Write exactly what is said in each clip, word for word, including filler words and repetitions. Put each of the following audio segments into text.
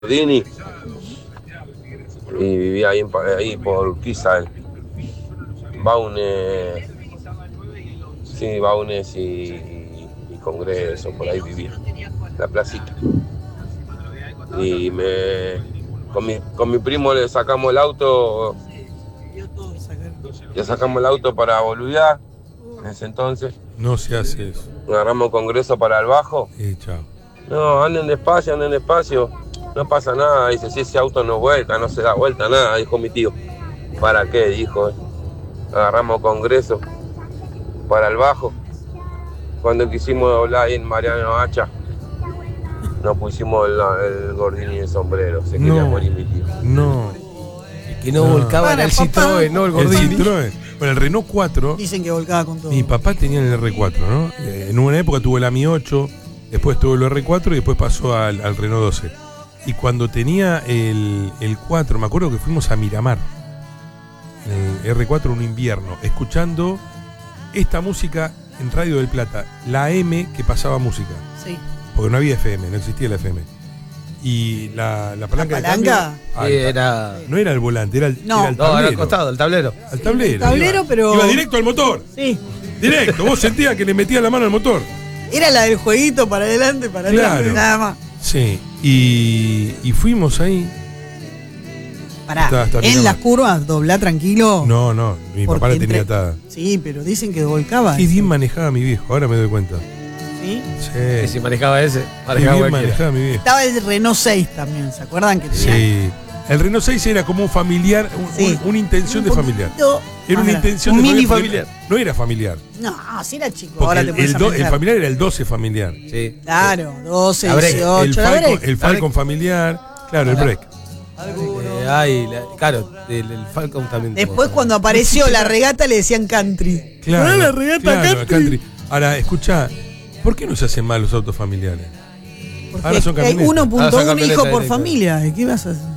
Dini y vivía ahí, en, ahí por Quizal, Baunes, sí, Baunes y, y Congreso, por ahí vivía, la placita. Y me con mi, con mi primo le sacamos el auto, le sacamos el auto para boludear en ese entonces. No se hace eso. Agarramos Congreso para el bajo. Y chao. No, anden despacio, anden despacio. No pasa nada, dice, si ese auto no vuelta, no se da vuelta, nada, dijo mi tío. ¿Para qué? Dijo. Agarramos Congreso para el bajo. Cuando quisimos doblar ahí en Mariano Hacha, nos pusimos el, el gordini de sombrero. Se quería No. morir mi tío. No. El que no volcaba era el Citroën, no el El Gordini. Citroën. Bueno, el Renault cuatro. Dicen que volcaba con todo. Mi papá tenía el erre cuatro, ¿no? Eh, En una época tuvo el A M I ocho, después tuvo el erre cuatro y después pasó al, al Renault doce. Y cuando tenía el, el cuatro, me acuerdo que fuimos a Miramar, el erre cuatro un invierno, escuchando esta música en Radio del Plata, la A M que pasaba música, Sí. porque no había efe eme, no existía la efe eme. Y la, la palanca, ¿La palanca? de Sí, cambio, era. no era el volante, era el, No. era el No, tablero. era al costado, el tablero. Al tablero. El tablero, iba, pero- Iba directo al motor. Sí. Directo. Vos sentías que le metías la mano al motor. Era la del jueguito para adelante, para Claro. atrás, nada más. Sí. Y, y fuimos ahí. Pará, Está- está en Miramar. las curvas, doblá tranquilo. No, no. Mi porque papá la tenía entre- atada. Sí, pero dicen que volcaba. Qué eso. bien manejaba mi viejo. Ahora me doy cuenta. ¿Sí? Que Sí. si manejaba ese, Qué manejaba bien cualquiera. manejaba mi viejo. Estaba el Renault seis también, ¿se acuerdan que tenía? Sí. El Renault seis era como un familiar, un- Sí. un- una intención Un de familiar. poquito Era más una grande. intención Un de mini familiar. familiar. No era familiar. No, si era chico, Porque ahora el, te puedes el do- el pensar. familiar era el doce familiar. Sí. Claro, doce, La break, dieciocho, El la Falcon, break. el Falcon familiar. Claro, el break. Eh, ay, la- claro, el, el Falcon también. Después tuvo- cuando apareció la regata le decían country. Claro, Ah, la regata claro, country. Ahora, escucha, ¿por qué no se hacen mal los autos familiares? Porque Ahora son hay camionetas. uno punto Ahora son uno camionetas hijo por directas. familia. ¿Qué vas a hacer?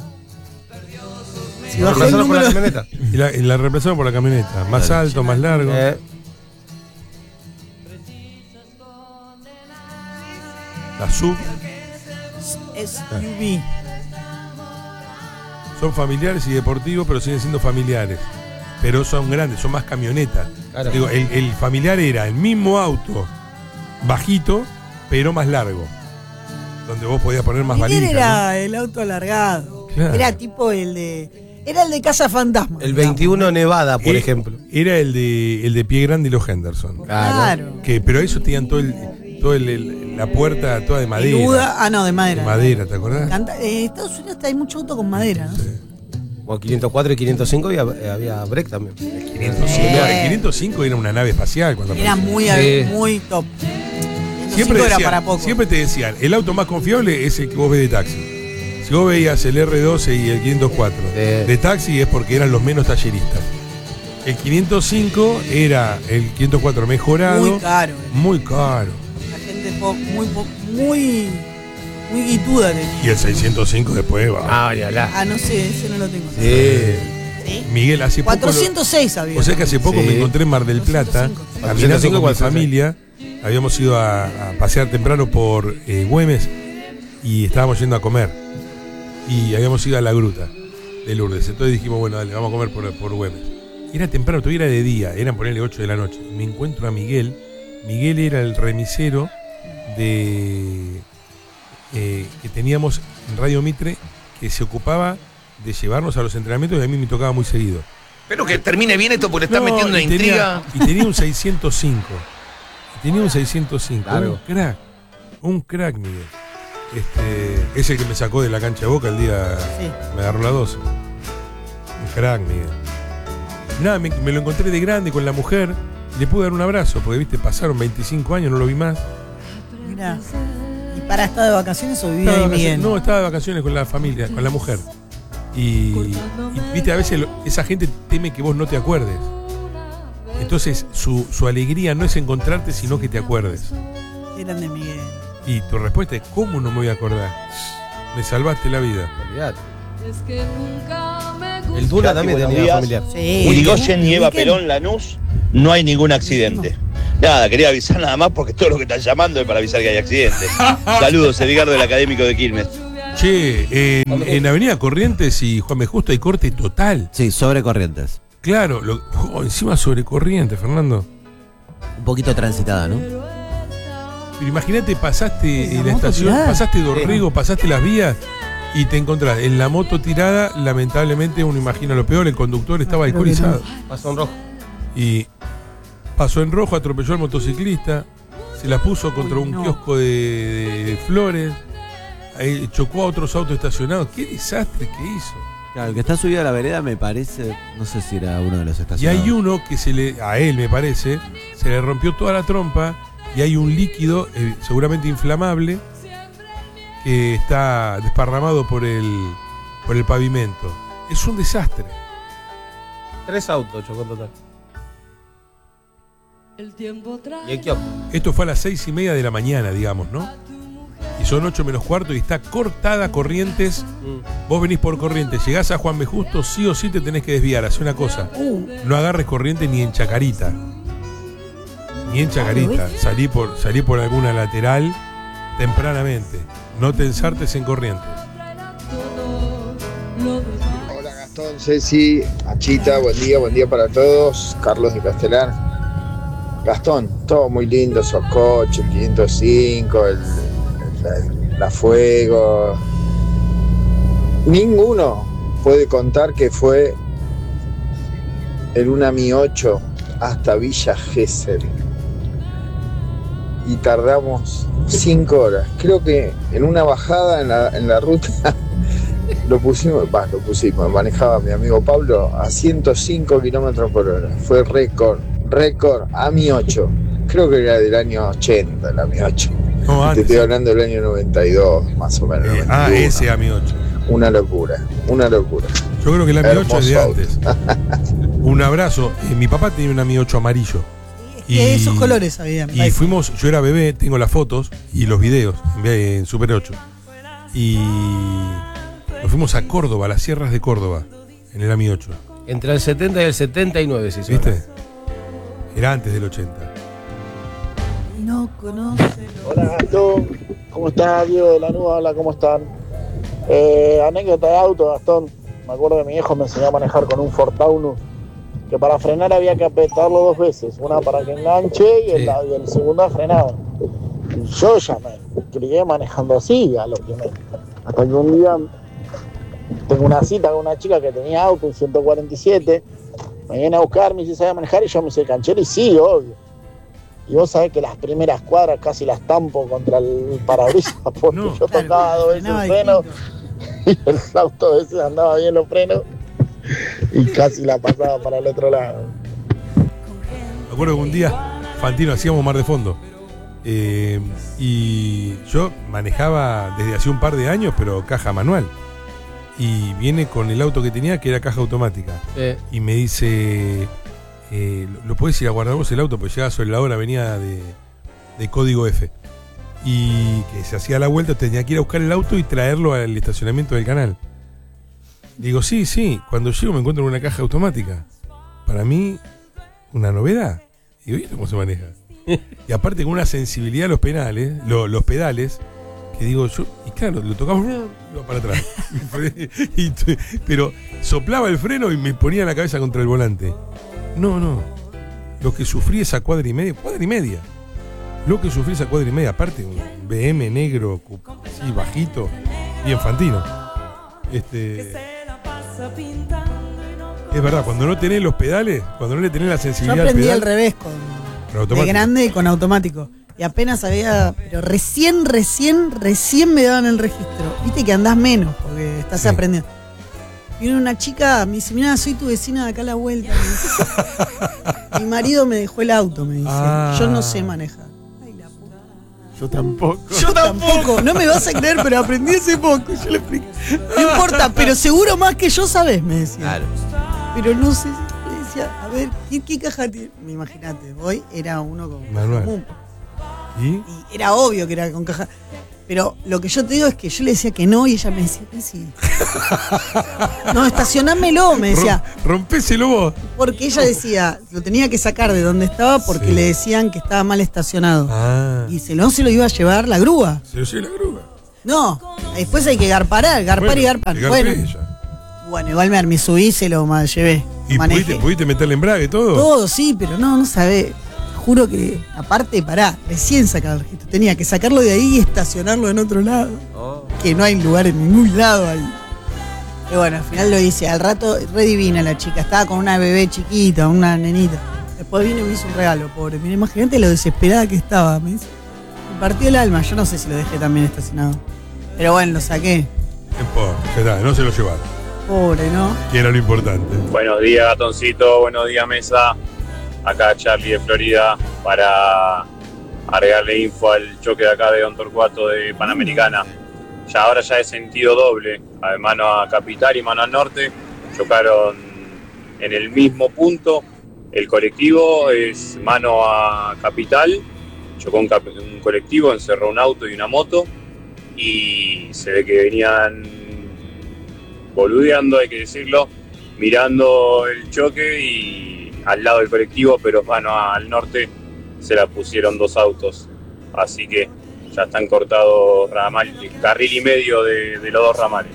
Si ¿Lo bajó el reemplazaron por la número. camioneta? Y la, y la reemplazaron por la camioneta. Más Claro. alto, más largo. Eh, La sub. S U V. Son familiares y deportivos, pero siguen siendo familiares. Pero son grandes, son más camionetas. Claro. Digo, el, el familiar era el mismo auto, bajito, pero más largo. Donde vos podías poner más Miguel valijas. era el auto alargado. Claro. Era tipo el de. Era el de Casa Fantasma. el digamos. veintiuno Nevada, por Eh, ejemplo. Era el de, el de Pie Grande y los Henderson. Claro. Que, pero eso tenían todo el, todo el, el- la puerta toda de madera. Peluda. Ah, no, de De madera. madera, ¿te acordás? Canta- en Estados Unidos hay mucho auto con madera, ¿no? Como quinientos cuatro y quinientos cinco había, había break también. quinientos cinco, el quinientos cinco era una nave espacial cuando Era apareció. muy, Sí. muy top. Siempre, era decían- para poco. siempre te decían, el auto más confiable es el que vos ves de taxi. Si vos veías el erre doce y el quinientos cuatro Sí. de taxi es porque eran los menos talleristas. El quinientos cinco era el quinientos cuatro mejorado. Muy caro. Muy caro. La gente po- muy, po- muy, muy guituda tenía. Y el seiscientos cinco después va. Ah, ya la. Ah, no sé, ese no lo tengo. Sí. ¿Sí? Miguel, hace poco. cuatrocientos seis había. lo- O sea que hace poco Sí. me encontré en Mar del Plata, cuatrocientos cinco. caminando con mi cuatrocientos cinco, familia. Habíamos ido a, a pasear temprano por eh, Güemes y estábamos yendo a comer. Y habíamos ido a la gruta de Lourdes. Entonces dijimos, bueno, dale, vamos a comer por, por Güemes. Era temprano, todavía era de día, eran ponerle ocho de la noche. Me encuentro a Miguel. Miguel era el remisero de eh, que teníamos en Radio Mitre, que se ocupaba de llevarnos a los entrenamientos y a mí me tocaba muy seguido. Espero que termine bien esto porque le están No, metiendo y intriga. tenía, y tenía un seiscientos cinco. Y tenía un seiscientos cinco. Largo. Un crack. Un crack, Miguel. Este, es el que me sacó de la cancha de Boca el día. Sí. Me agarró la doce. Un crack, Miguel. Nada, me, me lo encontré de grande con la mujer. Y le pude dar un abrazo, porque viste, pasaron veinticinco años, no lo vi más. Mirá. ¿Y para estar de vacaciones o vivía Estaba ahí de vacaciones- bien? no, estaba de vacaciones con la familia, con la mujer. Y, y, viste, a veces lo- esa gente teme que vos no te acuerdes. Entonces su, su alegría no es encontrarte, sino que te acuerdes. Eran de Miguel. Y tu respuesta es, ¿cómo no me voy a acordar? Me salvaste la vida. Olvidate. El El Duna también buenos tenía días. familiar. Sí. Urigoyen y Eva Miquel. Perón, Lanús, no hay ningún accidente. Nada, quería avisar nada más porque todo lo que están llamando es para avisar que hay accidentes. Saludos, Edgardo del Académico de Quilmes. Che, en, en Avenida Corrientes y Juan B. Justo hay corte total. Sí, sobre Corrientes. Claro, lo, oh, encima sobre Corrientes, Fernando. Un poquito transitada, ¿no? Pero imagínate, pasaste La en la moto estación, tirada. pasaste Dorrego, pasaste las vías y te encontrás en la moto tirada. Lamentablemente, uno imagina lo peor, el conductor estaba Creo que alcoholizado. Pasó en rojo. Y pasó en rojo, atropelló al motociclista, se la puso contra Uy, un no. kiosco de, de- de flores, ahí chocó a otros autos estacionados. ¡Qué desastre que hizo! Claro, el que está subido a la vereda me parece, no sé si era uno de los Y estacionados. hay uno que se le, a él me parece, se le rompió toda la trompa y hay un líquido eh, seguramente inflamable que está desparramado por el, por el pavimento. Es un desastre. Tres autos chocó en total. Y el kiosco. Esto fue a las seis y media de la mañana, digamos, ¿no? Y son ocho menos cuarto y está cortada Corrientes. Mm. Vos venís por Corrientes, llegás a Juan B. Justo, sí o sí te tenés que desviar. Hacé una cosa, no agarres Corrientes ni en Chacarita. Ni en Chacarita. Salí por, salí por alguna lateral tempranamente. No te ensartes en Corrientes. Hola Gastón, Ceci, Achita, buen día, buen día para todos. Carlos de Castelar. Gastón, todo muy lindo, esos coches, quinientos cinco, el, la, la Fuego. Ninguno puede contar que fue en una Mi ocho hasta Villa Gesell. Y tardamos cinco horas. Creo que en una bajada en la, en la ruta lo pusimos, bah, lo pusimos, manejaba mi amigo Pablo a ciento cinco kilómetros por hora. Fue récord, récord a Mi ocho. Creo que era del año ochenta, la Mi ocho. No, Te antes. estoy hablando del año noventa y dos, más o menos. Eh, ah, noventa y uno. ese A Mi ocho. Una locura, una locura. Yo creo que la Mi ocho es de Hermoso antes. Un abrazo. Eh, mi papá tenía una Mi ocho amarillo. Y esos colores había. Y fuimos, yo era bebé, tengo las fotos y los videos en, en Super ocho. Y nos fuimos a Córdoba, a las sierras de Córdoba, en el A Mi ocho. Entre el setenta y el setenta y nueve, si ¿Viste? Era antes del ochenta. No conoce. Hola Gastón, ¿cómo estás? Diego de la Nube, habla, ¿cómo están? Eh, anécdota de auto, Gastón. Me acuerdo que mi hijo me enseñó a manejar con un Ford Taunus, que para frenar había que apretarlo dos veces, una para que enganche y el, Sí. y el segundo frenaba. Y yo ya me crié manejando así, a lo que me... Hasta que un día tengo una cita con una chica que tenía auto, un ciento cuarenta y siete, me viene a buscar, me dice, ¿sabes manejar? Y yo me hice canchero y sí, obvio. Y vos sabés que las primeras cuadras casi las tampo contra el parabrisas porque No, yo tocaba dos veces el Frenaba freno distinto. y el auto a veces andaba bien los frenos y casi la pasaba para el otro lado. Me acuerdo que un día, Fantino, hacíamos Mar de Fondo. Eh, y yo manejaba desde hace un par de años, pero caja manual. Y viene con el auto que tenía, que era caja automática. Eh, Y me dice, eh, ¿lo podés ir a guardar vos el auto? Porque llegaba sobre la hora, venía de, de código F. Y que se hacía la vuelta, tenía que ir a buscar el auto y traerlo al estacionamiento del canal. Digo, sí, sí, cuando llego me encuentro en una caja automática. Para mí, una novedad. Digo, ¿y cómo se maneja? Y aparte con una sensibilidad a los penales, lo- los pedales, que digo yo, y claro, lo tocamos, iba para atrás. Y tu- pero soplaba el freno y me ponía la cabeza contra el volante. No, no. Lo que sufrí esa cuadra y media, cuadra y media. Lo que sufrí esa cuadra y media, aparte, un B M negro, cu- así bajito, bien Fantino. Este. Es verdad, cuando no tenés los pedales, cuando no le tenés la Yo sensibilidad al aprendí pedal, al revés, con, con de automático. grande y con automático. Y apenas había, pero recién, recién, recién me daban el registro. Viste que andás menos, porque estás Sí. aprendiendo. Viene una chica, me dice, mira, soy tu vecina de acá a la vuelta. Me dice. Mi marido me dejó el auto, me dice. Ah. Yo no sé manejar. Ay, la puta. Yo tampoco. Yo tampoco, no me vas a creer, pero aprendí hace poco. Yo le expliqué. No importa, pero seguro más que yo sabés, me decía. Claro. Pero no sé, le decía, a ver, ¿qué, qué caja tiene? Imagínate, voy, era uno con Manual. común. ¿Y? Y era obvio que era con caja. Pero lo que yo te digo es que yo le decía que no y ella me decía que sí. No, estacionámelo, me decía. Rom- rompéselo vos. Porque ella decía, lo tenía que sacar de donde estaba porque Sí. le decían que estaba mal estacionado. Ah. Y se, no se lo iba a llevar la grúa. Se lo lleva la grúa. No, después hay que garparar, garpar Bueno, y garpar. que garpe Bueno, ella. bueno, igual me, me subí, se lo ma- llevé. ¿Y manejé. pudiste, pudiste meterle embrague y todo? Todo, sí, pero no, no sabés. Juro que, aparte, pará, recién sacado el registro. Tenía que sacarlo de ahí y estacionarlo en otro lado. Oh. Que no hay lugar en ningún lado ahí. Y bueno, al final lo hice. Al rato, re divina la chica. Estaba con una bebé chiquita, una nenita. Después vino y me hizo un regalo, pobre. Mira, imagínate lo desesperada que estaba. Me, hizo- me partió el alma. Yo no sé si lo dejé también estacionado. Pero bueno, lo saqué. No importa, ya está, no se lo llevaron. Pobre, ¿no? Que era lo importante. Buenos días, Gatoncito. Buenos días, Mesa. Acá Charlie de Florida para agregarle info al choque de acá de Don Torcuato de Panamericana. Ya ahora ya es sentido doble, a mano a Capital y mano al norte. Chocaron en el mismo punto. El colectivo es mano a Capital. Chocó un, cap- un colectivo, encerró un auto y una moto. Y se ve que venían boludeando, hay que decirlo, mirando el choque y al lado del colectivo, pero mano al norte se la pusieron dos autos. Así que ya están cortados ramal, carril y medio de, de los dos ramales.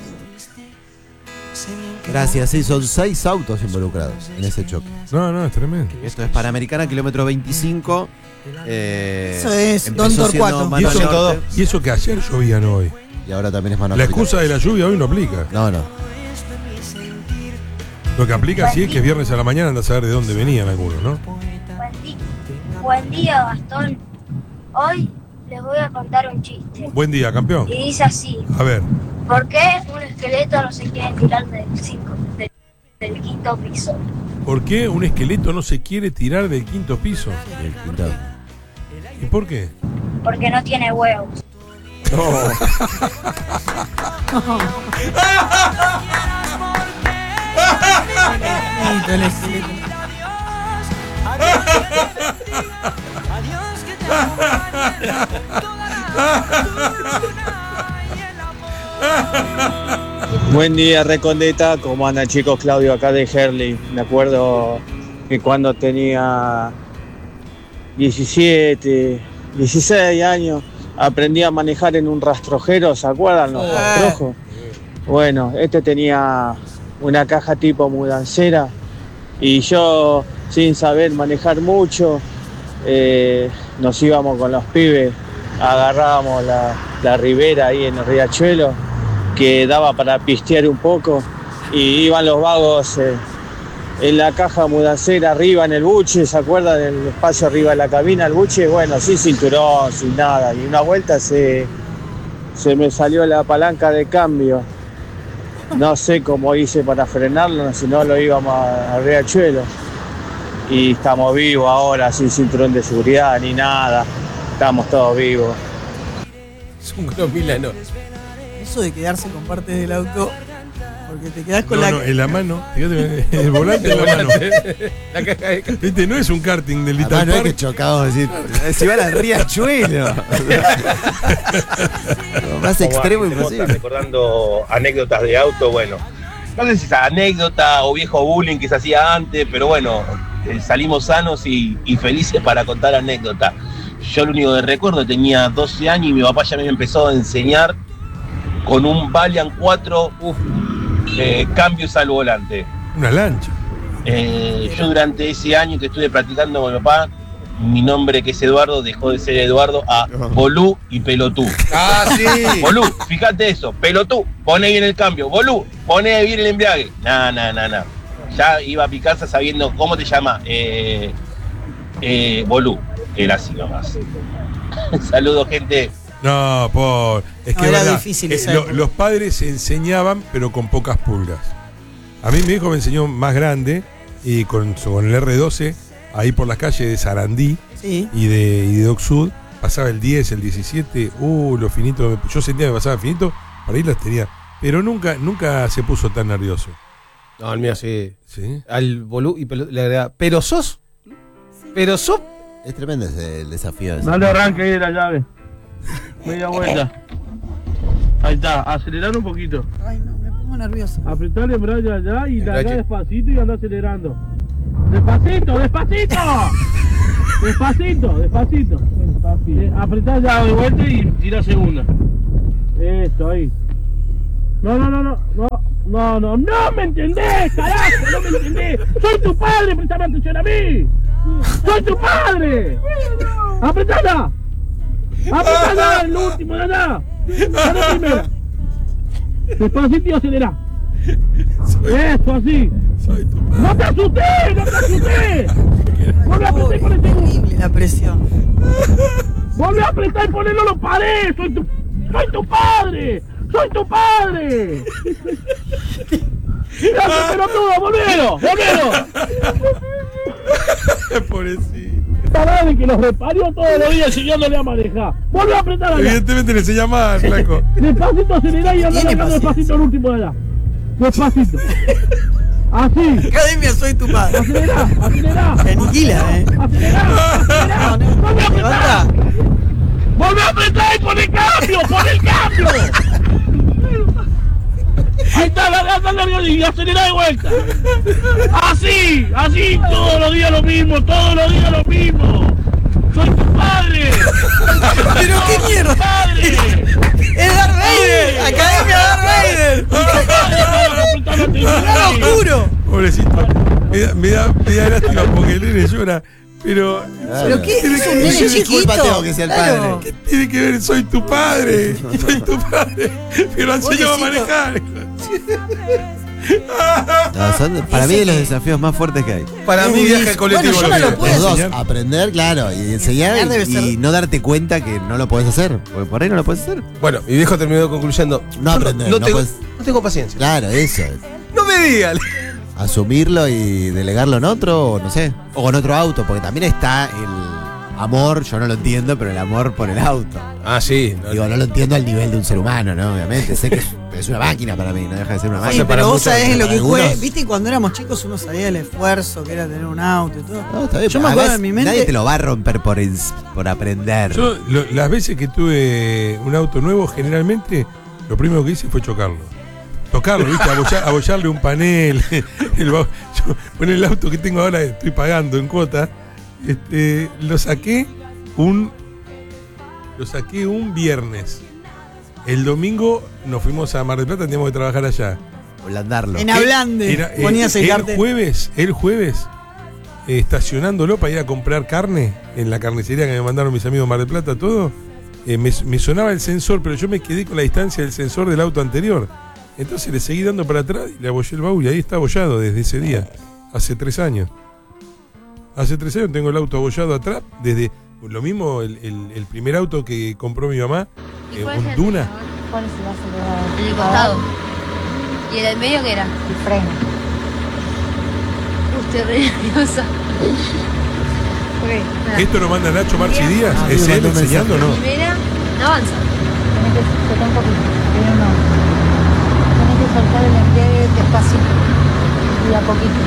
Gracias, sí, son seis autos involucrados en ese choque. No, no, es tremendo. Esto es Panamericana, kilómetro veinticinco. Eh, Eso es empezó Don siendo Torcuato. Y mano eso, al norte, y eso que ayer llovían hoy. y ahora también es mano al La capital. excusa de la lluvia hoy no aplica. No, no. Lo que aplica sí es que es viernes a la mañana, anda a saber de dónde venían algunos, ¿no? Buen, di- buen día, Gastón. Hoy les voy a contar un chiste. Buen día, campeón. Y dice así: A ver, ¿por qué un esqueleto no se quiere tirar del, cinco, del, del quinto piso? ¿por qué un esqueleto no se quiere tirar del quinto piso? El pintado. ¿Y por qué? Porque no tiene huevos. Bonito el esqueleto. Buen día, Recondeta. ¿Cómo andan, chicos? Claudio acá de Herley. Me acuerdo que cuando tenía diecisiete, dieciséis años, aprendí a manejar en un rastrojero. ¿Se acuerdan los rastrojos? Bueno, este tenía una caja tipo mudancera y yo, sin saber manejar mucho, eh, nos íbamos con los pibes, agarrábamos la, la ribera ahí en el riachuelo, que daba para pistear un poco, y iban los vagos eh, en la caja mudancera arriba en el buche. ¿Se acuerdan del espacio arriba de la cabina, el buche? Bueno, sin cinturón, sin nada, y una vuelta se, se me salió la palanca de cambio. No sé cómo hice para frenarlo, si no lo íbamos a, a riachuelo. Y estamos vivos ahora, sin cinturón de seguridad ni nada. Estamos todos vivos. Es un gromilano. Eso de quedarse con parte del auto, porque te quedás con No, la. no, en la mano, fíjate, el volante en la mano. La caja de ca- Este no es un karting del Además, Little no es que Park. chocamos, decir, si van al riachuelo. Lo más extremo imposible. Recordando anécdotas de auto, bueno, no sé si es anécdota o viejo bullying que se hacía antes, pero bueno, eh, salimos sanos y, y felices para contar anécdotas. Yo lo único que recuerdo, tenía doce años y mi papá ya me empezó a enseñar con un Valiant cuatro, uf, eh, cambios al volante. Una lancha. Eh, yo durante ese año que estuve practicando con mi papá, mi nombre, que es Eduardo, dejó de ser Eduardo a Bolú y Pelotú. Ah, sí. Bolú, fíjate eso, Pelotú, pone bien el cambio, Bolú, pone bien el embriague. No, no, no, no. Ya iba a picarse sabiendo cómo te llama, eh, eh, Bolú. Era así nomás. Saludos, gente. No, por. Es que No, era verdad, difícil eh, esa lo- época. los padres enseñaban, pero con pocas pulgas. A mí mi hijo me enseñó más grande y con, con el erre doce, ahí por las calles de Sarandí Sí. y de, y de Dock Sud, pasaba el diez, el diecisiete, uh, lo finito, yo sentía que me pasaba finito, para ahí las tenía. Pero nunca, nunca se puso tan nervioso. No, el mío sí. ¿Sí? Al bolú y pelo- le agregaba. Pero sos. Pero sos. Es tremendo ese, el desafío ese. Dale arranque ahí la llave. Media vuelta. Ahí está, acelerar un poquito. Ay, no, me pongo nervioso. Apretar el embrague allá y Embrague. largar despacito y andar acelerando. ¡Despacito, despacito! Despacito, despacito. Eh, apretar ya de vuelta y tira segunda. Eso, ahí. No, no, no, no, no, no, no, no me entendés, carajo, no me entendés. Soy tu padre, prestame atención a mí. Soy tu padre. Apretala. Apretala, el último de allá. La primera. Despacito y acelera. Eso, así. No te asustes, no te asustes. Vuelve a apretar y poner terrible la presión. Vuelve a apretar y ponerlo, lo paré. Soy tu, soy tu padre. ¡Soy tu padre! ¡Mira, pelotudo! ¡Volvelo! ¡Volvelo! Pobrecito. Esta madre que los reparió todos los días enseñándole a manejar. ¡Vuelve a apretar allá! Evidentemente le enseña mal, flaco. Despacito, acelera y anda largando despacito el último de allá. Despacito. Así. Academia, soy tu padre. Acelera, acelera. Se aniquila, eh. Acelera, acelera. ¡Vuelve a apretar! ¡Vuelve a apretar y pon el cambio! ¡Pon el cambio! Ahí está, larga, larga y acelera de vuelta. Así, así, todos los días lo mismo, todos los días lo mismo. Soy tu padre. ¿Pero qué mierda? ¡Padre! ¡Es Darth Vader! ¡Academia Darth Vader! ¡Está oscuro! Pobrecito. Me da, me da, me da lástima porque el nene llora. Pero. ¿Pero qué? ¿Es un nene ¿Qué chiquito? culpa tengo que sea el Claro. padre? ¿Qué tiene que ver? Soy tu padre. Soy tu padre. Pero han enseñado a manejar. No, son, para mí, de los desafíos más fuertes que hay. Para mí, viaje colectivo. Bueno, yo no lo puedo Los dos, enseñar. aprender, claro, y enseñar, Enseñar debe y, ser- y no darte cuenta que no lo podés hacer. Porque por ahí no lo podés hacer. Bueno, mi viejo terminó concluyendo. No yo aprender, No, no tengo, podés- no tengo paciencia. Claro, eso es. No me digan. Asumirlo y delegarlo en otro, o no sé, o con otro auto, porque también está el amor, yo no lo entiendo, pero el amor por el auto. Ah, sí. No, Digo, no lo entiendo al nivel de un ser humano, ¿no? Obviamente, sé que es, es una máquina para mí, no deja de ser una Sí, máquina. pero vos muchos, sabés pero lo para que fue. algunos- Viste, cuando éramos chicos uno sabía el esfuerzo que era tener un auto y todo. No, está bien, Yo pero me acuerdo además, en mi mente. nadie te lo va a romper por, ens- por aprender. Yo, lo- las veces que tuve un auto nuevo, generalmente lo primero que hice fue chocarlo. Tocarlo, ¿viste? Abollar- abollarle un panel. El, ba- yo, bueno, el auto que tengo ahora, estoy pagando en cuota. Este, lo saqué un. Lo saqué un viernes. El domingo nos fuimos a Mar del Plata, teníamos que trabajar allá. Blandarlo. En Ablande. Era, eh, Ponías el el cartel. jueves, el jueves, eh, estacionándolo para ir a comprar carne en la carnicería que me mandaron mis amigos de Mar del Plata, todo, eh, me, me sonaba el sensor, pero yo me quedé con la distancia del sensor del auto anterior. Entonces le seguí dando para atrás y le abollé el baúl y ahí está abollado desde ese día, hace tres años. Hace tres años tengo el auto abollado atrás, desde lo mismo el, el- el primer auto que compró mi mamá, eh, un Duna. ¿Cuál es el acelerador? El de costado. ¿Y el del medio qué era? El freno. Usted re nerviosa. Ok, Esto lo manda Nacho Marchi Díaz, Ah, ¿es me él mandó un enseñando o no? primera, no avanza. Tenés que soltar un poquito, pero no. Tenés que soltar el embriague despacito y a poquito.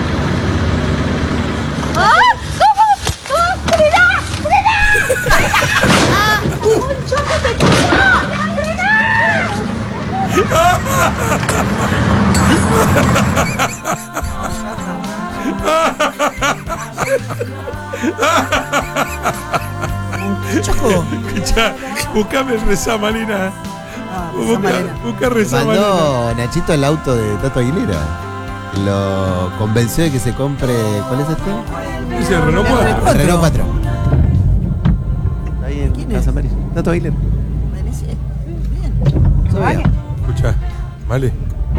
¡Ah! ¡Ah! ¡Ah! ¡Frená! ¡Frená! ¡Ah! ¡Un choque te quedó! ¡Frená! Choco. Escuchá, buscame el rezá, Malina. Ah, Busca, Malena. busca rezá, Malina. Mandó Nachito el auto de Tato Aguilera. Lo convenció de que se compre. ¿Cuál es este? Es el Renault cuatro. El Renault cuatro. Ahí en Casa Amarilla. Tato Aguilera. Bien. Escuchá, vale.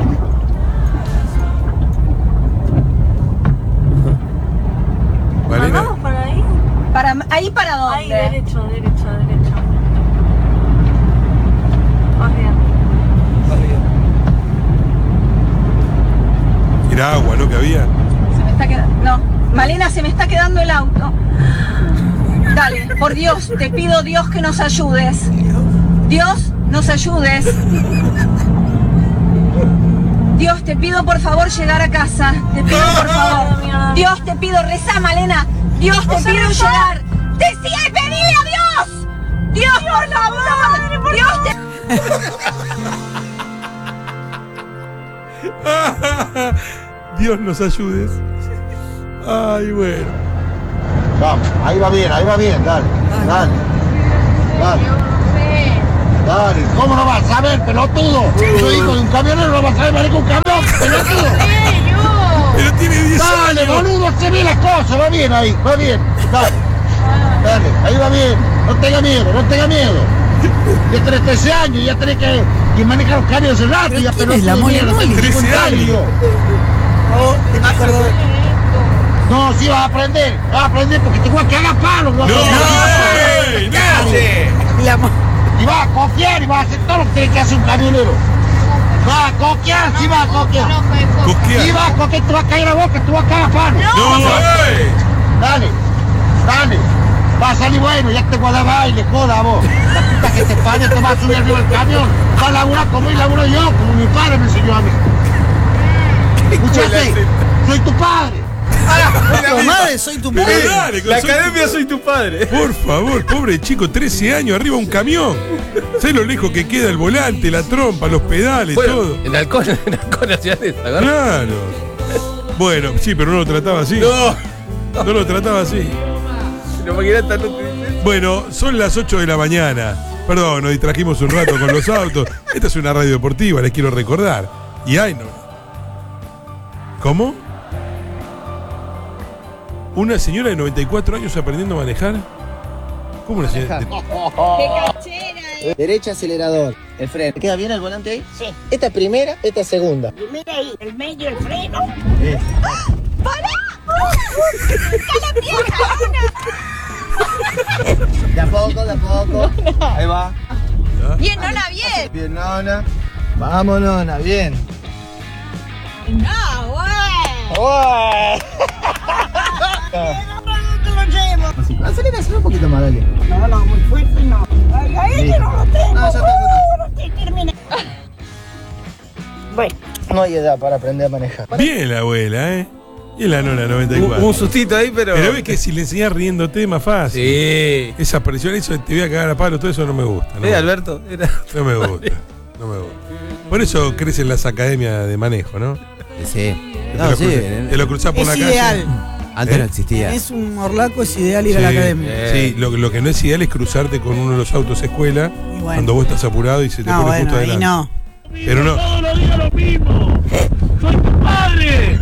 Malena, ¿Vamos para ahí? Para, ¿Ahí para dónde? Ahí, derecho, derecho, derecho. Más bien. era agua, ¿no? Que había. Se me está quedando. No, Malena, se me está quedando el auto. Dale, por Dios, te pido Dios que nos ayudes. Dios, nos ayudes. Dios, te pido por favor llegar a casa. Te pido por favor. Dios, te pido, rezá, Malena. Dios, te pido llegar. Decía y pedile a Dios. Dios, por favor. Dios, te... Dios nos ayudes. Ay, bueno. Vamos, ahí va bien, ahí va bien, dale, dale. Dale. Dale, ¿cómo no vas a saber, pelotudo? Soy hijo de un camionero, no vas a saber manejar un camión, pelotudo. Pero tiene diez Dale, años. boludo, se ve las cosas, va bien ahí, va bien. Dale, dale, ahí va bien. No tenga miedo, no tenga miedo. Ya tenés trece años, ya tenés que, que manejar los camiones hace rato, ya ¿quién es la mole mole? trece años. No, sí vas a aprender, vas a aprender porque te voy a cagar palos. No, ey, ¿Qué hace? La mo- Y vas a confiar y vas a hacer todo lo que tiene que hacer un camionero. Vas a coquear, sí vas a coquear. Coquear. Sí vas a coquear, te vas a caer la boca, te vas a cagar palo. No, ey. Dale, dale. Va a salir bueno, ya te voy a dar baile, joda vos. La puta que te parió, te vas a subir arriba del camión. Vas a laburar como yo laburo yo, como mi padre me enseñó a mí. ¿Escuchaste? Soy tu padre. Tu madre, soy tu Pero padre. dale, con La soy- academia soy tu padre. Por favor, pobre chico, trece años, arriba un camión. ¿Sabes lo lejos que queda el volante, la trompa, los pedales, Bueno, todo? en Halcón, en Halcón hacían eso, ¿verdad? Claro. Bueno, sí, pero no lo trataba así. No, No lo trataba así. la maquinata no te dice. Bueno, son las ocho de la mañana. Perdón, nos distrajimos un rato con los autos. Esta es una radio deportiva, les quiero recordar. Y ay, no. ¿Cómo? ¿Una señora de noventa y cuatro años aprendiendo a manejar? ¿Cómo una señora? de- Derecha acelerador, el freno. ¿Queda bien el volante ahí? Sí. Esta es primera, esta es segunda. Primera ahí, el medio, el freno. Eh. ¡Para! ¡Está la vieja! De a poco, de a poco. Ahí va. Bien, Nona, bien. Bien, nona. Vamos, nona, bien. No, güey. Acelera, acelera un poquito más, dale. No, no, muy fuerte no. Ay, ay, Sí. que no lo tengo. No, ya está, ya está. Uh, no te termina. Bueno. No hay edad para aprender a manejar. Bien la abuela, ¿eh? Y la nona noventa y Un, cuatro. un sustito ahí, pero. Pero ves que si le enseñás riéndote es más fácil. Sí. Esa presión, eso de te voy a cagar a palo, todo eso no me gusta. No, Eh, me- Alberto, era. no me gusta. No me gusta. Por eso crecen las academias de manejo, ¿no? Sí. Te, No, lo, sí, cruzás, en- te lo cruzás por Es la ideal. calle. Antes ¿Eh? no existía. Es un morlaco, es ideal ir a la Sí, academia. Sí, lo, lo que no es ideal es cruzarte con uno de los autos escuela Y bueno. cuando vos estás apurado y se te No, pone bueno, justo ahí adelante. no. Pero no. Todos los días lo mismo. Soy tu padre.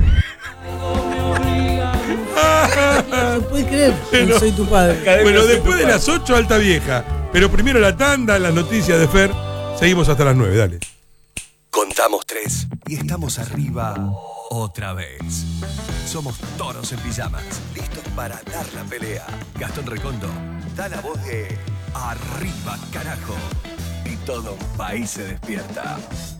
No se puede creer que Pero- soy tu padre. Bueno, después de las ocho, alta vieja. Pero primero la tanda, las noticias de Fer. Seguimos hasta las nueve, dale. Contamos tres y estamos arriba otra vez. Somos toros en pijamas, listos para dar la pelea. Gastón Recondo da la voz de arriba, carajo. Y todo un país se despierta.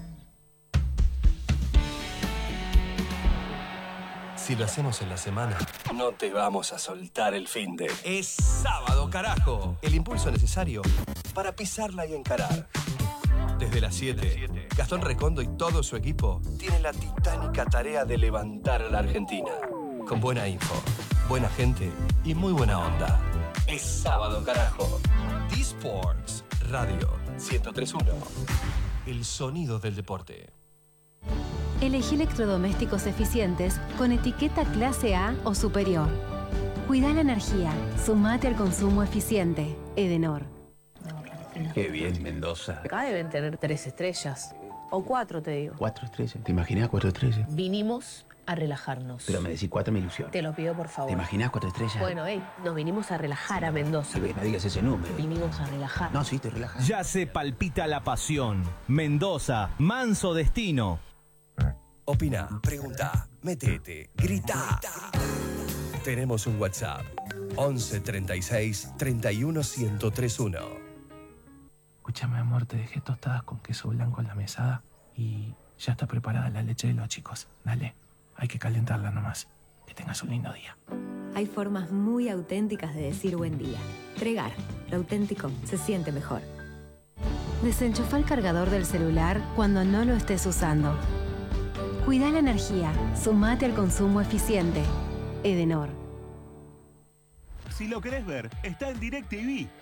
Si lo hacemos en la semana, no te vamos a soltar el finde. Es sábado, carajo. El impulso necesario para pisarla y encarar. Desde las siete, Gastón Recondo y todo su equipo tienen la titánica tarea de levantar a la Argentina. Con buena info, buena gente y muy buena onda. Es sábado, carajo. D-Sports Radio ciento tres punto uno. El sonido del deporte. Elegí electrodomésticos eficientes con etiqueta clase A o superior. Cuida la energía. Sumate al consumo eficiente. Edenor. Qué bien, Mendoza. Acá deben tener tres estrellas. O cuatro, te digo. Cuatro estrellas. ¿Te imaginas cuatro estrellas? Vinimos a relajarnos. Pero me decís cuatro, me ilusiona. Te lo pido, por favor. ¿Te imaginas cuatro estrellas? Bueno, hey, nos vinimos a relajar a Mendoza. Sí, no digas ese número. Vinimos a relajar. No, sí, te relajas. Ya se palpita la pasión. Mendoza, manso destino. Opina, pregunta, metete, grita. Tenemos un WhatsApp. once treinta y seis treinta y uno ciento treinta y uno. Escúchame, amor, te dejé tostadas con queso blanco en la mesada y ya está preparada la leche de los chicos. Dale, hay que calentarla nomás. Que tengas un lindo día. Hay formas muy auténticas de decir buen día. Tregar. Lo auténtico se siente mejor. Desenchufa el cargador del celular cuando no lo estés usando. Cuida la energía. Sumate al consumo eficiente. Edenor. Si lo querés ver, está en DirecTV.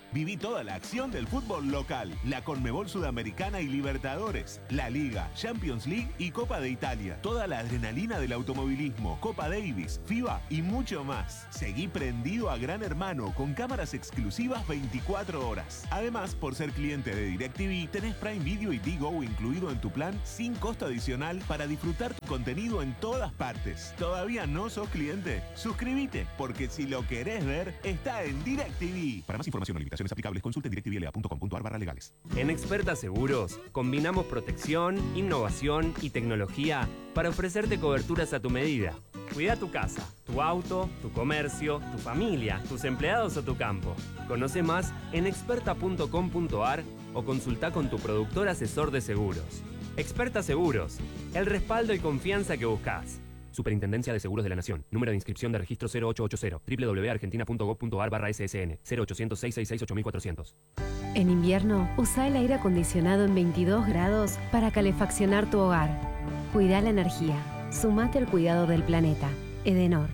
Viví toda la acción del fútbol local, la Conmebol Sudamericana y Libertadores, la Liga, Champions League y Copa de Italia. Toda la adrenalina del automovilismo, Copa Davis, FIBA y mucho más. Seguí prendido a Gran Hermano con cámaras exclusivas veinticuatro horas. Además, por ser cliente de DirecTV, tenés Prime Video y Digo incluido en tu plan sin costo adicional para disfrutar tu contenido en todas partes. ¿Todavía no sos cliente? Suscríbete, porque si lo querés ver, está en DirecTV. Para más información o limitaciones aplicables, consulta en directvla punto com punto ar barra legales. En Experta Seguros, combinamos protección, innovación y tecnología para ofrecerte coberturas a tu medida. Cuida tu casa, tu auto, tu comercio, tu familia, tus empleados o tu campo. Conoce más en experta punto com punto ar o consulta con tu productor asesor de seguros. Experta Seguros, el respaldo y confianza que buscas. Superintendencia de Seguros de la Nación. Número de inscripción de registro cero ocho ocho cero. doble u doble u doble u punto argentina punto gob punto ar barra S S N. cero ochocientos, seiscientos sesenta y seis, ocho mil cuatrocientos. En invierno, usa el aire acondicionado en veintidós grados para calefaccionar tu hogar. Cuida la energía. Sumate al cuidado del planeta. Edenor.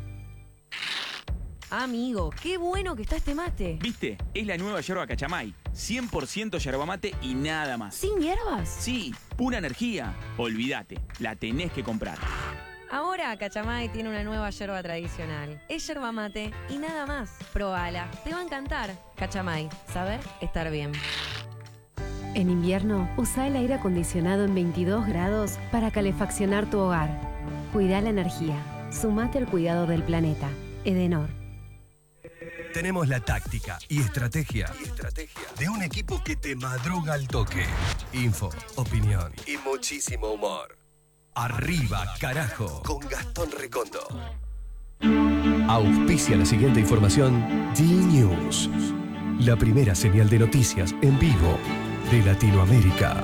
Amigo, qué bueno que está este mate. ¿Viste? Es la nueva yerba Cachamay. cien por ciento yerba mate y nada más. ¿Sin hierbas? Sí, pura energía. Olvídate, la tenés que comprar. Ahora Cachamay tiene una nueva yerba tradicional. Es yerba mate y nada más. Probala, te va a encantar. Cachamay, saber estar bien. En invierno, usa el aire acondicionado en veintidós grados para calefaccionar tu hogar. Cuida la energía. Sumate al cuidado del planeta. Edenor. Tenemos la táctica y estrategia, y estrategia de un equipo que te madruga al toque. Info, opinión y muchísimo humor. Arriba, carajo, con Gastón Recondo. Auspicia la siguiente información D-News, la primera señal de noticias en vivo de Latinoamérica.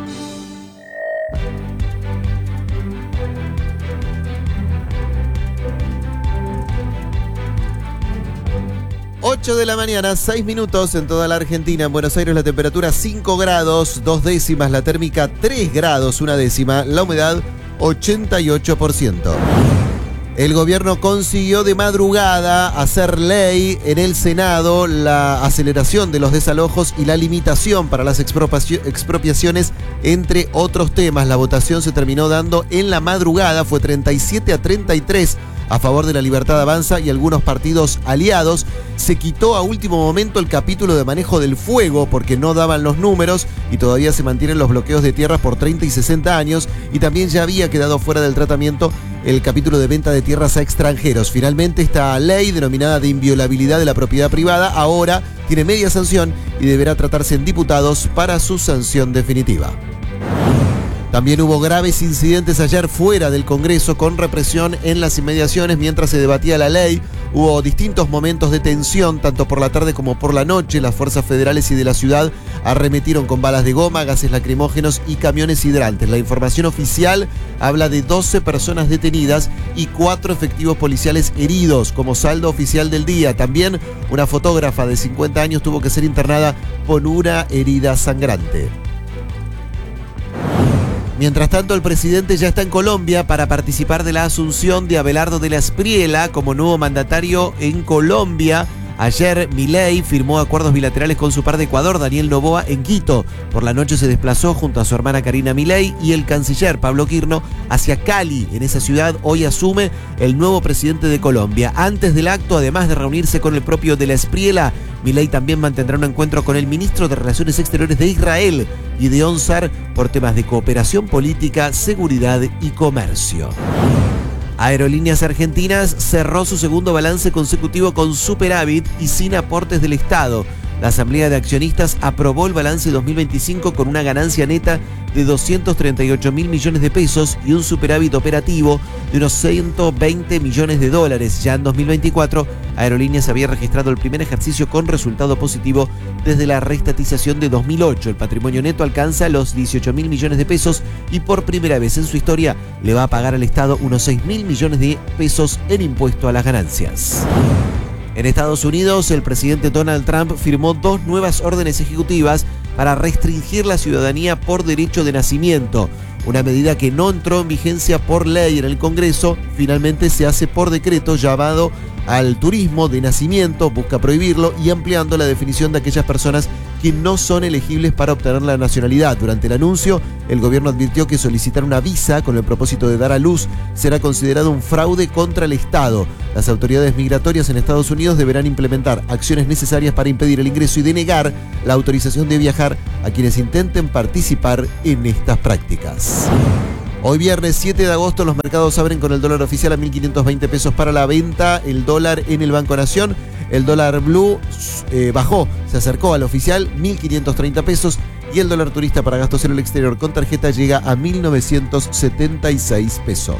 ocho de la mañana, seis minutos en toda la Argentina. En Buenos Aires la temperatura cinco grados, dos décimas, la térmica tres grados, una décima, la humedad ochenta y ocho por ciento. El gobierno consiguió de madrugada hacer ley en el Senado la aceleración de los desalojos y la limitación para las expropiaciones, entre otros temas. La votación se terminó dando en la madrugada, fue treinta y siete a treinta y tres a favor de la Libertad Avanza y algunos partidos aliados. Se quitó a último momento el capítulo de manejo del fuego porque no daban los números y todavía se mantienen los bloqueos de tierras por treinta y sesenta años, y también ya había quedado fuera del tratamiento el capítulo de venta de tierras a extranjeros. Finalmente, esta ley denominada de inviolabilidad de la propiedad privada ahora tiene media sanción y deberá tratarse en diputados para su sanción definitiva. También hubo graves incidentes ayer fuera del Congreso con represión en las inmediaciones mientras se debatía la ley. Hubo distintos momentos de tensión, tanto por la tarde como por la noche. Las fuerzas federales y de la ciudad arremetieron con balas de goma, gases lacrimógenos y camiones hidrantes. La información oficial habla de doce personas detenidas y cuatro efectivos policiales heridos como saldo oficial del día. También una fotógrafa de cincuenta años tuvo que ser internada por una herida sangrante. Mientras tanto, el presidente ya está en Colombia para participar de la asunción de Abelardo de la Espriella como nuevo mandatario en Colombia. Ayer Milei firmó acuerdos bilaterales con su par de Ecuador, Daniel Noboa, en Quito. Por la noche se desplazó junto a su hermana Karina Milei y el canciller Pablo Quirno hacia Cali. En esa ciudad hoy asume el nuevo presidente de Colombia. Antes del acto, además de reunirse con el propio de la Espriella, Milei también mantendrá un encuentro con el ministro de Relaciones Exteriores de Israel, Gideon Sar, por temas de cooperación política, seguridad y comercio. Aerolíneas Argentinas cerró su segundo balance consecutivo con superávit y sin aportes del Estado. La Asamblea de Accionistas aprobó el balance dos mil veinticinco con una ganancia neta de doscientos treinta y ocho mil millones de pesos y un superávit operativo de unos ciento veinte millones de dólares. Ya en dos mil veinticuatro, Aerolíneas había registrado el primer ejercicio con resultado positivo desde la reestatización de dos mil ocho. El patrimonio neto alcanza los dieciocho mil millones de pesos y por primera vez en su historia le va a pagar al Estado unos seis mil millones de pesos en impuesto a las ganancias. En Estados Unidos, el presidente Donald Trump firmó dos nuevas órdenes ejecutivas para restringir la ciudadanía por derecho de nacimiento. Una medida que no entró en vigencia por ley en el Congreso, finalmente se hace por decreto llamado al turismo de nacimiento, busca prohibirlo y ampliando la definición de aquellas personas que no son elegibles para obtener la nacionalidad. Durante el anuncio, el gobierno advirtió que solicitar una visa con el propósito de dar a luz será considerado un fraude contra el Estado. Las autoridades migratorias en Estados Unidos deberán implementar acciones necesarias para impedir el ingreso y denegar la autorización de viajar a quienes intenten participar en estas prácticas. Hoy viernes siete de agosto los mercados abren con el dólar oficial a mil quinientos veinte pesos para la venta, el dólar en el Banco Nación, el dólar blue eh, bajó, se acercó al oficial mil quinientos treinta pesos y el dólar turista para gastos en el exterior con tarjeta llega a mil novecientos setenta y seis pesos.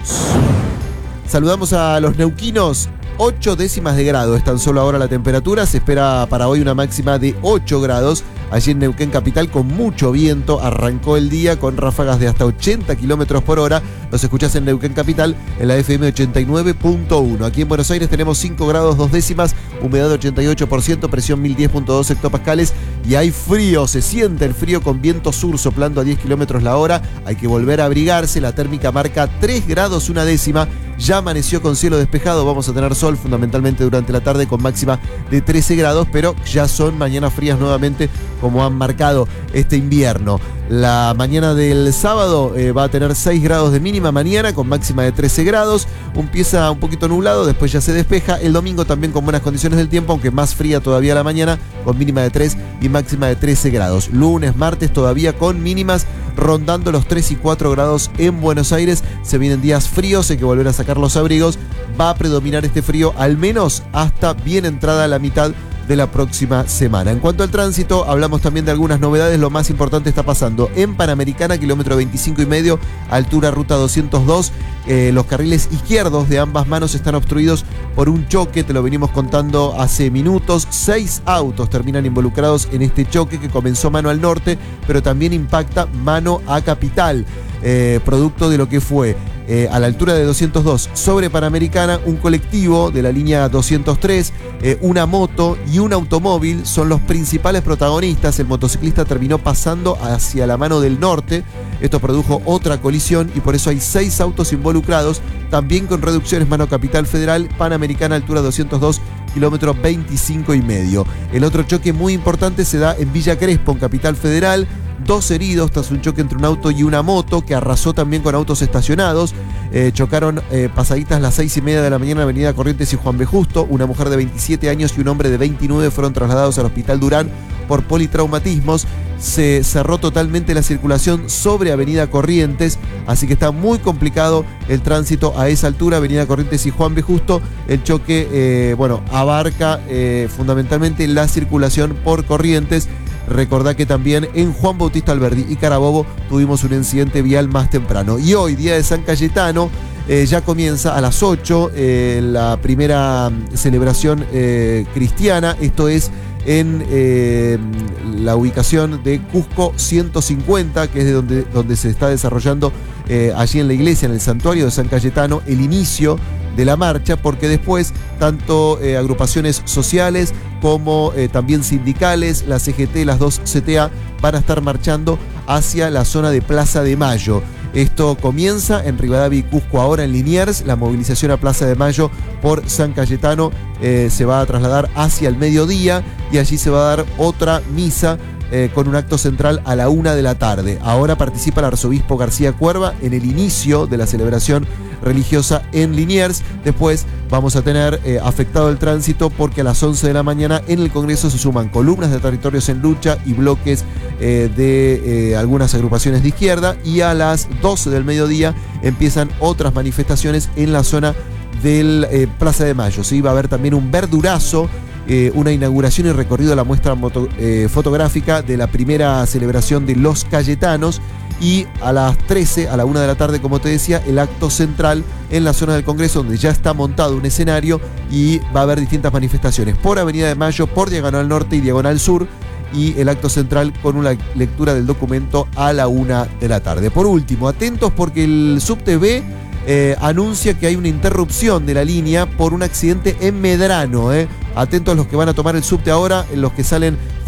Saludamos a los neuquinos. ocho décimas de grado es tan solo ahora la temperatura. Se espera para hoy una máxima de ocho grados. Allí en Neuquén Capital con mucho viento. Arrancó el día con ráfagas de hasta ochenta kilómetros por hora. Nos escuchás en Neuquén Capital en la F M ochenta y nueve punto uno. Aquí en Buenos Aires tenemos cinco grados dos décimas, humedad ochenta y ocho por ciento, presión mil diez punto dos hectopascales y hay frío. Se siente el frío con viento sur soplando a diez kilómetros la hora. Hay que volver a abrigarse. La térmica marca tres grados una décima. Ya amaneció con cielo despejado, vamos a tener sol fundamentalmente durante la tarde con máxima de trece grados, pero ya son mañanas frías nuevamente como han marcado este invierno. La mañana del sábado eh, va a tener seis grados de mínima mañana con máxima de trece grados, empieza un poquito nublado, después ya se despeja. El domingo también con buenas condiciones del tiempo, aunque más fría todavía la mañana con mínima de tres y máxima de trece grados. Lunes, martes todavía con mínimas rondando los tres y cuatro grados en Buenos Aires. Se vienen días fríos, hay que volver a sacar los abrigos. Va a predominar este frío al menos hasta bien entrada la mitad de la próxima semana. En cuanto al tránsito, hablamos también de algunas novedades. Lo más importante está pasando en Panamericana, kilómetro veinticinco y medio, altura ruta doscientos dos. Eh, los carriles izquierdos de ambas manos están obstruidos por un choque, te lo venimos contando hace minutos. Seis autos terminan involucrados en este choque que comenzó mano al norte, pero también impacta mano a Capital. Eh, producto de lo que fue eh, a la altura de doscientos dos sobre Panamericana, un colectivo de la línea doscientos tres, eh, una moto y un automóvil son los principales protagonistas. El motociclista terminó pasando hacia la mano del norte. Esto produjo otra colisión y por eso hay seis autos involucrados, también con reducciones mano Capital Federal, Panamericana, altura doscientos dos, kilómetro veinticinco y medio. El otro choque muy importante se da en Villa Crespo, en Capital Federal. Dos heridos tras un choque entre un auto y una moto que arrasó también con autos estacionados. Eh, chocaron eh, pasaditas las seis y media de la mañana en Avenida Corrientes y Juan B. Justo. Una mujer de veintisiete años y un hombre de veintinueve fueron trasladados al Hospital Durán por politraumatismos. Se cerró totalmente la circulación sobre Avenida Corrientes, así que está muy complicado el tránsito a esa altura, Avenida Corrientes y Juan B. Justo. El choque, eh, bueno, abarca eh, fundamentalmente la circulación por Corrientes. Recordá que también en Juan Bautista Alberdi y Carabobo tuvimos un incidente vial más temprano. Y hoy, día de San Cayetano, eh, ya comienza a las ocho eh, la primera celebración eh, cristiana. Esto es en eh, la ubicación de Cusco ciento cincuenta, que es de donde, donde se está desarrollando eh, allí en la iglesia, en el santuario de San Cayetano, el inicio de la marcha, porque después tanto eh, agrupaciones sociales como eh, también sindicales, la C G T, las dos C T A, van a estar marchando hacia la zona de Plaza de Mayo. Esto comienza en Rivadavia y Cusco, ahora en Liniers. La movilización a Plaza de Mayo por San Cayetano eh, se va a trasladar hacia el mediodía y allí se va a dar otra misa eh, con un acto central a la una de la tarde. Ahora participa el arzobispo García Cuerva en el inicio de la celebración religiosa en Liniers. Después vamos a tener eh, afectado el tránsito porque a las once de la mañana en el Congreso se suman columnas de Territorios en Lucha y bloques eh, de eh, algunas agrupaciones de izquierda, y a las doce del mediodía empiezan otras manifestaciones en la zona del eh, Plaza de Mayo. ¿Sí? Va a haber también un verdurazo, eh, una inauguración y recorrido de la muestra moto, eh, fotográfica de la primera celebración de los Cayetanos. Y a las trece, a la una de la tarde, como te decía, el acto central en la zona del Congreso, donde ya está montado un escenario y va a haber distintas manifestaciones por Avenida de Mayo, por Diagonal Norte y Diagonal Sur, y el acto central con una lectura del documento a la una de la tarde. Por último, atentos porque el Subte B eh, anuncia que hay una interrupción de la línea por un accidente en Medrano. Eh. Atentos los que van a tomar el subte ahora, los que salen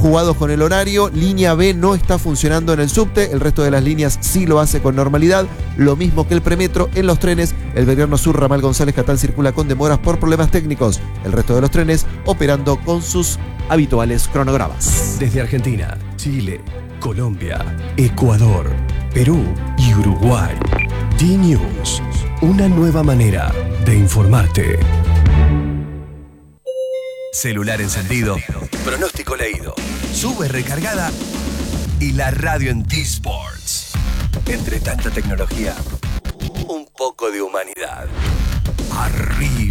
jugados con el horario. Línea B no está funcionando en el subte, el resto de las líneas sí lo hace con normalidad. Lo mismo que el premetro. En los trenes, el Belgrano Sur Ramal González Catán circula con demoras por problemas técnicos. El resto de los trenes operando con sus habituales cronogramas. Desde Argentina, Chile, Colombia, Ecuador, Perú y Uruguay. D-News, una nueva manera de informarte. Celular encendido, pronóstico leído, sube recargada y la radio en T-Sports. Entre tanta tecnología, un poco de humanidad. Arriba.